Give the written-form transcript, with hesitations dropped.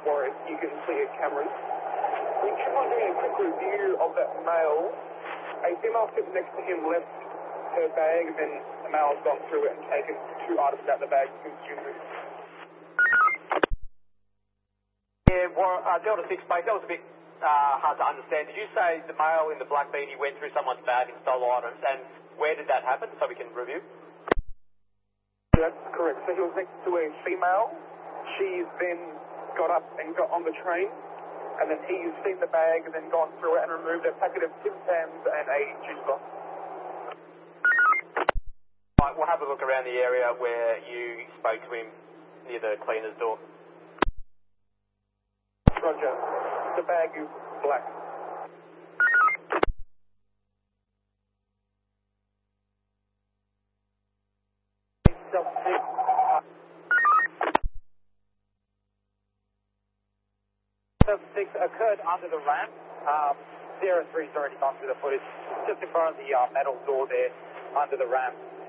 for it, you can see your cameras. We keep on doing a quick review of that male. A female sitting next to him left her bag, and then the male has gone through it and taken 2 items out of the bag and consumed it. Yeah, well, Delta 6 mate, that was a bit hard to understand. Did you say the male in the black beanie went through someone's bag and stole items, and where did that happen so we can review? That's correct. So he was next to a female. She's then got up and got on the train, and then he's seen the bag and then gone through it and removed a packet of Tim Tams and a juice box. Right, we'll have a look around the area where you spoke to him near the cleaner's door. Roger. The bag is black. Six occurred under the ramp. 03's already gone through the footage, just in front of the metal door there under the ramp.